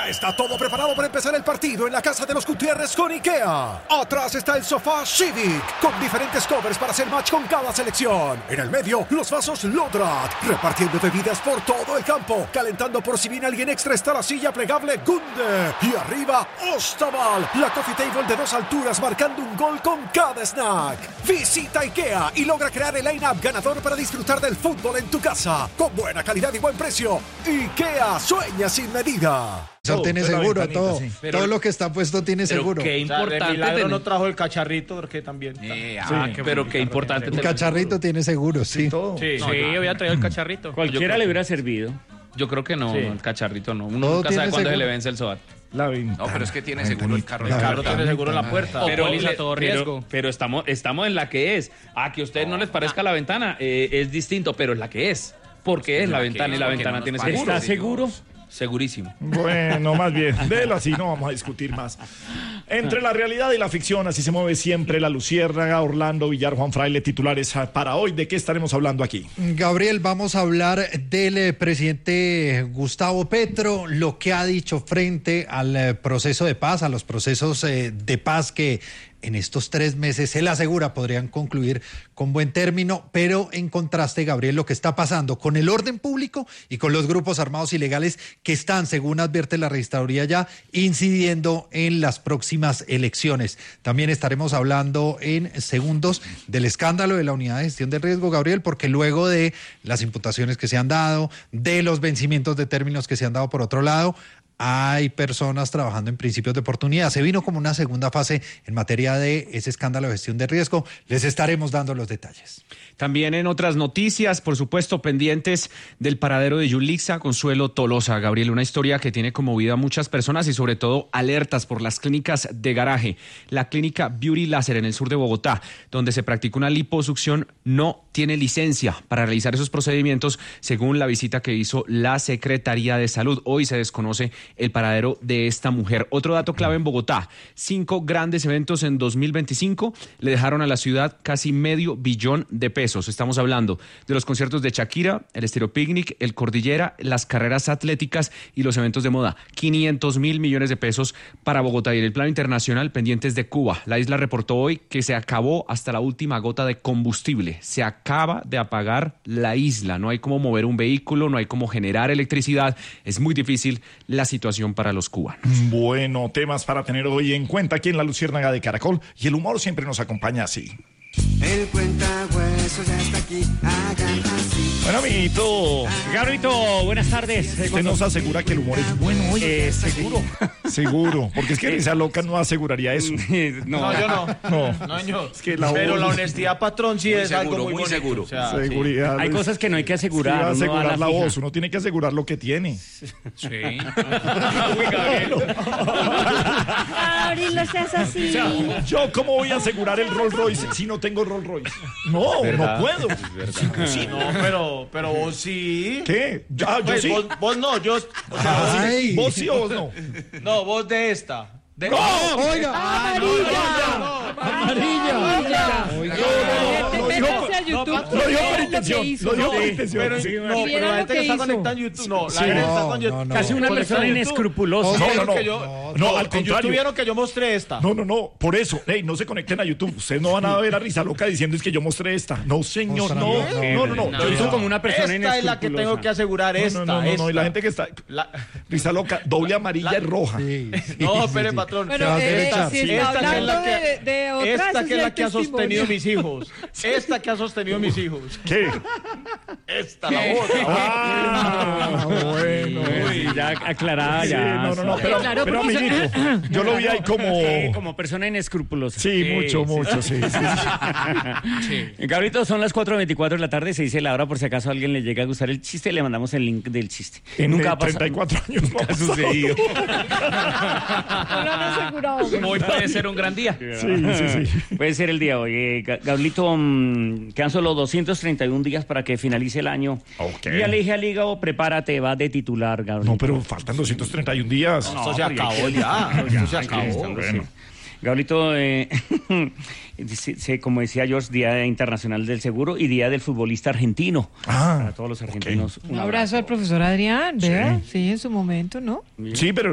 Ya está todo preparado para empezar el partido en la casa de los Gutiérrez con IKEA. Atrás está el sofá Civic, con diferentes covers para hacer match con cada selección. En el medio, los vasos Lodrat, repartiendo bebidas por todo el campo. Calentando por si viene alguien extra está la silla plegable Gunde. Y arriba, Ostaval, la coffee table de 2 alturas marcando un gol con cada snack. Visita IKEA y logra crear el line-up ganador para disfrutar del fútbol en tu casa. Con buena calidad y buen precio. IKEA, sueña sin medida. Eso tiene seguro, todo. Sí. Todo lo que está puesto tiene seguro. Qué importante. Milagro no trajo el cacharrito porque también. Pero qué importante. El cacharrito tiene seguro, sí. Todo. Sí, había traído el cacharrito. Cualquiera le hubiera servido. Yo creo que no, el cacharrito no. Uno Todo nunca tiene sabe cuándo se seguro. le vence el SOAT. La ventana. No, pero es que tiene seguro el carro. El carro tiene seguro en la puerta. Pero, Póliza todo riesgo. pero estamos en la que es. A que a ustedes no les parezca la ventana es distinto, pero es la que es. Porque es la ventana y la ventana tiene seguro. ¿Está seguro? Segurísimo. Bueno, más bien, déjelo así, no vamos a discutir más. Entre la realidad y la ficción, así se mueve siempre la Luciérnaga, Orlando Villar, Juan Fraile, titulares para hoy. ¿De qué estaremos hablando aquí? Gabriel, vamos a hablar del presidente Gustavo Petro, lo que ha dicho frente al proceso de paz, a los procesos de paz que en estos 3 meses, él asegura, podrían concluir con buen término, pero en contraste, Gabriel, lo que está pasando con el orden público y con los grupos armados ilegales que están, según advierte la registraduría ya, incidiendo en las próximas elecciones. También estaremos hablando en segundos del escándalo de la Unidad de Gestión del Riesgo, Gabriel, porque luego de las imputaciones que se han dado, de los vencimientos de términos que se han dado por otro lado, hay personas trabajando en principios de oportunidad. Se vino como una segunda fase en materia de ese escándalo de gestión de riesgo. Les estaremos dando los detalles. También en otras noticias, por supuesto, pendientes del paradero de Yulixa Consuelo Tolosa. Gabriel, una historia que tiene conmovido a muchas personas y sobre todo alertas por las clínicas de garaje. La clínica Beauty Láser en el sur de Bogotá, donde se practica una liposucción, no tiene licencia para realizar esos procedimientos, según la visita que hizo la Secretaría de Salud. Hoy se desconoce el paradero de esta mujer. Otro dato clave en Bogotá: 5 grandes eventos en 2025 le dejaron a la ciudad casi $500 millones de pesos. Estamos hablando de los conciertos de Shakira, el Estéreo Picnic, el Cordillera, las carreras atléticas y los eventos de moda. 500 mil millones de pesos para Bogotá. Y en el plano internacional, pendientes de Cuba. La isla reportó hoy que se acabó hasta la última gota de combustible. Se acaba de apagar la isla. No hay cómo mover un vehículo, no hay cómo generar electricidad. Es muy difícil la situación para los cubanos. Bueno, temas para tener hoy en cuenta aquí en la Luciérnaga de Caracol. Y el humor siempre nos acompaña así. El cuentahuesos ya está aquí, hagan así. Bueno, amiguito, Gabrielito, buenas tardes. usted nos asegura que el humor es bueno hoy. Seguro. Seguro, porque es que Risa Loca no aseguraría eso. No, yo no. No, yo. es que la Pero voz- la honestidad, patrón, sí es seguro, algo muy muy bonito. seguro. O sea, Seguridad. Hay cosas que no hay que asegurar. Sí, va a uno da asegurar la fija. voz, uno tiene que asegurar lo que tiene. Sí. Gabriel, no seas así. Yo, ¿cómo voy a asegurar el Rolls Royce si no tengo Rolls Royce? No, no puedo. Sí, no, pero vos sí. ¿Qué? Yo Pues, sí. vos no, yo. O sea, Ay. ¿Vos sí o vos no? no, vos de esta. ¡No! ¡Oiga! ¡Amarilla! Lo dijo por intención. Lo dijo por intención. Pero, Sí. no, pero la gente que está conectada en YouTube. No, la Sí. gente está No, con YouTube. no. Casi una Conectada persona en YouTube. inescrupulosa. No, Vieron no, que no, yo- al en contrario. YouTube vieron que yo mostré esta. No, por eso. Ey, no se conecten a YouTube. Ustedes no van a ver a Risa Loca diciendo es que yo mostré esta. No, señor, no. No. Lo hizo como una persona Esta es la que tengo que asegurar, esta. No, esta. y la gente que está... La- Risa Loca, doble amarilla y roja. No, espere, patrón. Se va a derechar. Si está Esta que es hablando la que- de otras, Esta ese que es es la el que ha testimonio. sostenido mis hijos. Esta que ha sostenido mis hijos. ¿Qué? Esta, la otra. Ah, bueno. Uy, ya aclarada, Sí, ya. no, pero amiguito, yo lo vi ahí Como persona inescrupulosa. Sí, mucho, sí. Gabrielito, son las 4:24 de la tarde, se dice la hora por si acaso a alguien le llega a gustar el chiste, le mandamos el link del chiste. Nunca ha pasado. 34 años no Ha sucedido. No lo han asegurado. Hoy puede ser un gran día. Sí. Puede ser el día de hoy. Gabrielito, quedan solo 231 días para que finalice el año. Ok. Ya le dije al hígado, prepárate, vas de titular, Gabrielito. No, pero faltan 231 días. Esto se acabó ya. Esto se acabó. Bueno. Gabrielito, como decía George, Día Internacional del Seguro y Día del Futbolista Argentino. Para todos los argentinos. Un abrazo al profesor Adrián, vea, sí, en su momento, ¿no? Sí, pero